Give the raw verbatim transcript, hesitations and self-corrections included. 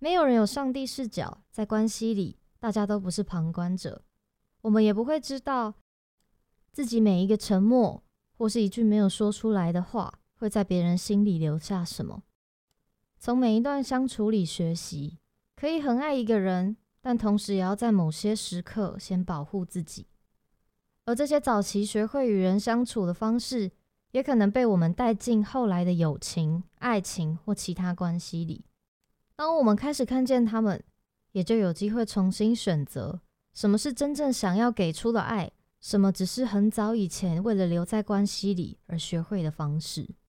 没有人有上帝视角，在关系里，大家都不是旁观者，我们也不会知道自己每一个沉默或是一句没有说出来的话，会在别人心里留下什么。从每一段相处里学习，可以很爱一个人，但同时也要在某些时刻先保护自己。而这些早期学会与人相处的方式，也可能被我们带进后来的友情、爱情或其他关系里。当我们开始看见他们，也就有机会重新选择什么是真正想要给出的爱，什么只是很早以前为了留在关系里而学会的方式。